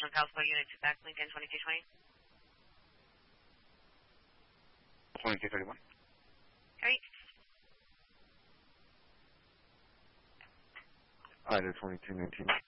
One Passport Unit 2 back, Lincoln 2220. 2231. Harry? Either 2219.